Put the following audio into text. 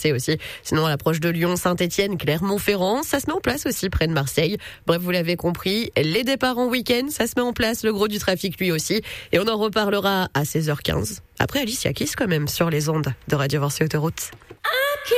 passer aussi. Sinon, à l'approche de Lyon, Saint-Etienne, Clermont-Ferrand, ça se met en place aussi près de Marseille. Bref, vous l'avez compris, les départs en week-end, ça se met en place, le gros du trafic lui aussi. Et on en reparlera à 16h15. Après Alicia Keys quand même sur les ondes de Radio Varsay Autoroute.